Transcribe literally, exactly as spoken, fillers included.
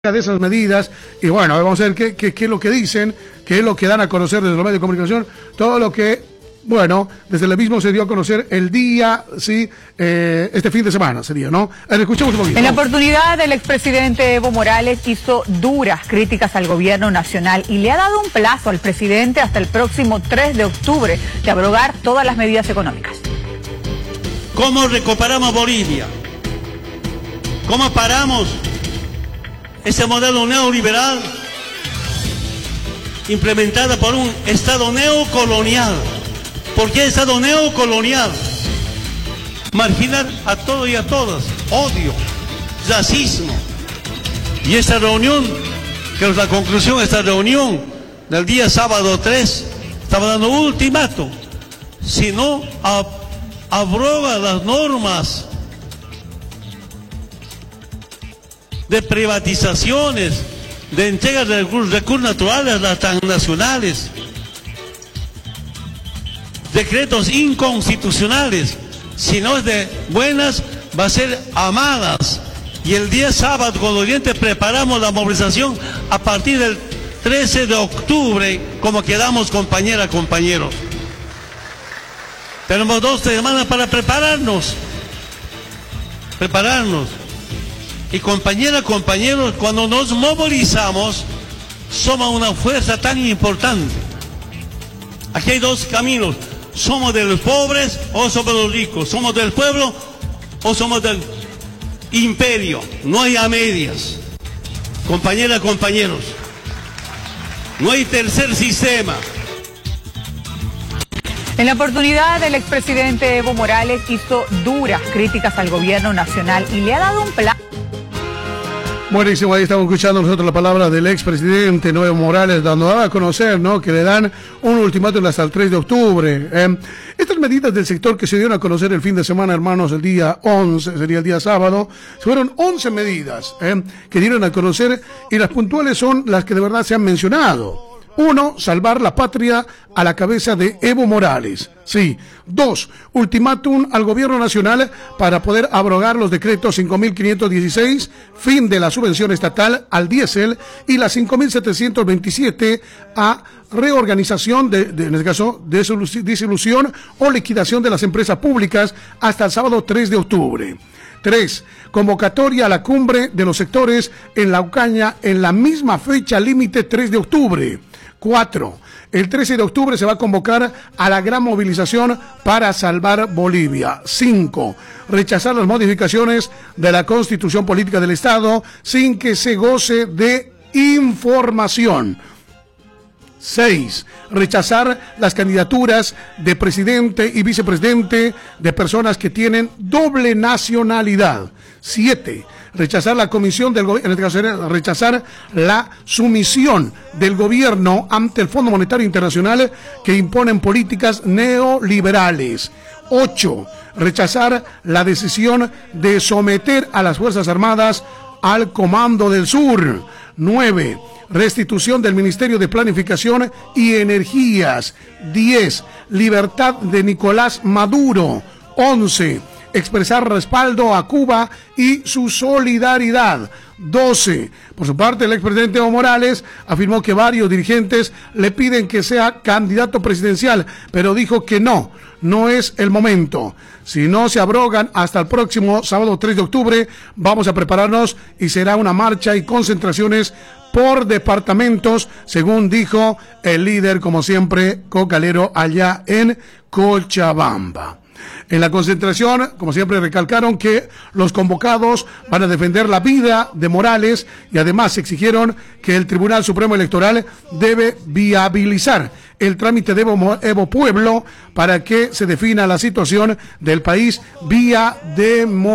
de esas medidas, y bueno, vamos a ver qué, qué, qué es lo que dicen, qué es lo que dan a conocer desde los medios de comunicación, todo lo que, bueno, desde el mismo se dio a conocer el día, sí, eh, este fin de semana sería, ¿no? A ver, escuchemos un poquito. En la oportunidad, el expresidente Evo Morales hizo duras críticas al gobierno nacional y le ha dado un plazo al presidente hasta el próximo tres de octubre de abrogar todas las medidas económicas. ¿Cómo recuperamos Bolivia? ¿Cómo paramos ese modelo neoliberal implementado por un Estado neocolonial? ¿Por qué Estado neocolonial? Marginar a todos y a todas, odio, racismo. Y esta reunión, que es la conclusión de esta reunión del día sábado tres, estaba dando un ultimato. Si no ab abroga las normas de privatizaciones, de entrega de recursos naturales a las transnacionales, decretos inconstitucionales, si no es de buenas, va a ser amadas. Y el día sábado, con los dientes, preparamos la movilización a partir del trece de octubre, como quedamos, compañeras, compañeros. Tenemos dos semanas para prepararnos, prepararnos. Y compañeras, compañeros, cuando nos movilizamos, somos una fuerza tan importante. Aquí hay dos caminos. ¿Somos de los pobres o somos de los ricos? ¿Somos del pueblo o somos del imperio? No hay a medias. Compañeras, compañeros, no hay tercer sistema. En la oportunidad, el expresidente Evo Morales hizo duras críticas al gobierno nacional y le ha dado un plazo. Buenísimo, ahí estamos escuchando nosotros la palabra del expresidente Evo Morales, dando a conocer, ¿no?, que le dan un ultimátum hasta el tres de octubre. Eh, estas medidas del sector que se dieron a conocer el fin de semana, hermanos, el día once, sería el día sábado, fueron once medidas eh, que dieron a conocer, y las puntuales son las que de verdad se han mencionado. Uno, salvar la patria a la cabeza de Evo Morales. Sí. Dos, ultimátum al gobierno nacional para poder abrogar los decretos cinco mil quinientos dieciséis, fin de la subvención estatal al diésel, y la cinco mil setecientos veintisiete a reorganización, de, de, en este caso, de disolución o liquidación de las empresas públicas hasta el sábado tres de octubre. Tres, convocatoria a la cumbre de los sectores en la Ocaña en la misma fecha límite tres de octubre. Cuatro, el trece de octubre se va a convocar a la gran movilización para salvar Bolivia. Cinco, rechazar las modificaciones de la Constitución Política del Estado sin que se goce de información. Seis, rechazar las candidaturas de presidente y vicepresidente de personas que tienen doble nacionalidad. Siete, rechazar la comisión del gobierno, en este caso rechazar la sumisión del gobierno ante el Fondo Monetario Internacional que imponen políticas neoliberales. Ocho, rechazar la decisión de someter a las Fuerzas Armadas al Comando del Sur. Nueve, restitución del Ministerio de Planificación y Energías. Diez, libertad de Nicolás Maduro. Once, expresar respaldo a Cuba y su solidaridad. doce. Por su parte, el expresidente Evo Morales afirmó que varios dirigentes le piden que sea candidato presidencial, pero dijo que no, no es el momento. Si no se abrogan hasta el próximo sábado tres de octubre, vamos a prepararnos y será una marcha y concentraciones por departamentos, según dijo el líder, como siempre, cocalero allá en Cochabamba. En la concentración, como siempre, recalcaron que los convocados van a defender la vida de Morales y además exigieron que el Tribunal Supremo Electoral debe viabilizar el trámite de Evo, Evo Pueblo para que se defina la situación del país vía democrática.